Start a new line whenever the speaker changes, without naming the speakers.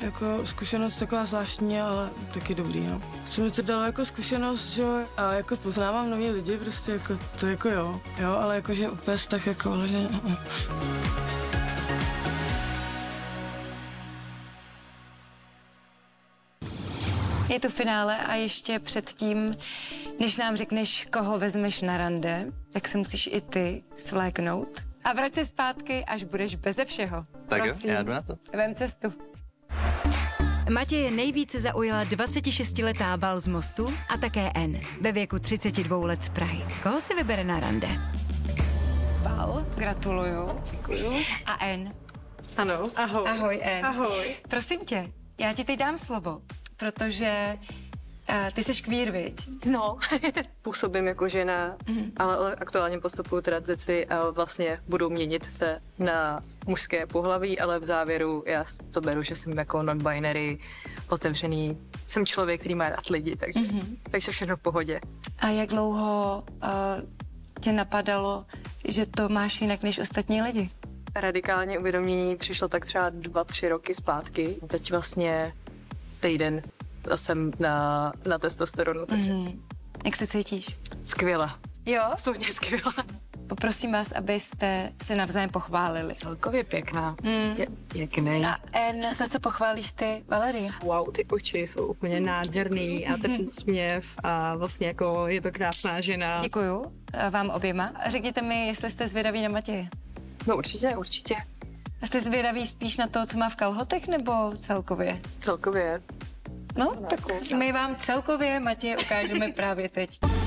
jako zkušenost taková zvláštní, ale taky dobrý, no. Co mi to dalo jako zkušenost, že jo, a jako poznávám nový lidi, prostě jako to jako jo, ale jakože úplně vztah jako, ale že...
Je tu finále a ještě předtím, než nám řekneš, koho vezmeš na rande, tak se musíš i ty svléknout a vrať se zpátky, až budeš beze všeho.
Tak
prosím,
jo, já jdu na to.
Vem cestu.
Matěje nejvíce zaujala 26letá Bal z Mostu a také N ve věku 32 let z Prahy. Koho si vybere na rande?
Bal, gratuluju. Děkuju. A N.
Ano, ahoj.
Ahoj, N.
Ahoj.
Prosím tě, já ti teď dám slovo, protože ty jsi queer, viď?
No, působím jako žena, ale aktuálně postupuju tranzici a vlastně budu měnit se na mužské pohlaví, ale v závěru já to beru, že jsem jako non-binary, otevřený. Jsem člověk, který má rád lidi, takže všechno v pohodě.
A jak dlouho tě napadalo, že to máš jinak než ostatní lidi?
Radikální uvědomění přišlo tak třeba 2-3 roky zpátky. Teď vlastně týden jsem na testosteronu, takže
Jak se cítíš?
skvěle.
Jo?
Absolutně skvěle.
Poprosím vás, abyste se navzájem pochválili.
Celkově pěkná. Pěkný.
A N, za co pochválíš ty, Valerie?
Wow, ty oči jsou úplně nádherný a ten úsměv a vlastně jako je to krásná žena.
Děkuju vám oběma. Řekněte mi, jestli jste zvědaví na Matěje.
No určitě.
Jste zvědaví spíš na to, co má v kalhotech, nebo celkově?
Celkově.
No, tak my vám celkově, Matěje, ukážeme právě teď.